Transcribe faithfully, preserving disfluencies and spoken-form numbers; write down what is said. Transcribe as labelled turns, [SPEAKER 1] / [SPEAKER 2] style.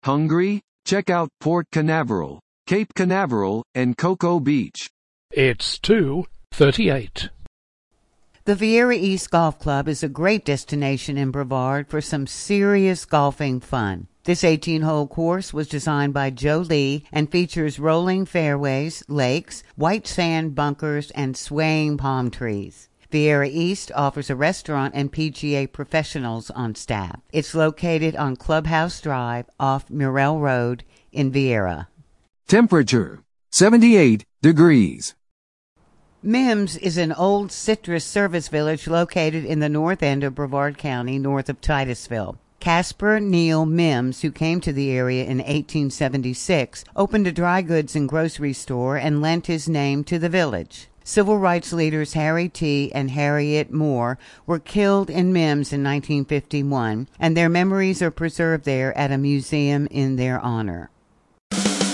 [SPEAKER 1] Hungry? Check out Port Canaveral, Cape Canaveral, and Cocoa Beach.
[SPEAKER 2] It's two thirty-eight.
[SPEAKER 3] The Viera East Golf Club is a great destination in Brevard for some serious golfing fun. This eighteen-hole course was designed by Joe Lee and features rolling fairways, lakes, white sand bunkers, and swaying palm trees. Viera East offers a restaurant and P G A professionals on staff. It's located on Clubhouse Drive off Murrell Road in Viera.
[SPEAKER 1] Temperature, seventy-eight degrees.
[SPEAKER 3] Mims is an old citrus service village located in the north end of Brevard County, north of Titusville. Casper Neal Mims, who came to the area in eighteen seventy-six, opened a dry goods and grocery store and lent his name to the village. Civil rights leaders Harry T. and Harriet Moore were killed in Mims in nineteen fifty-one, and their memories are preserved there at a museum in their honor.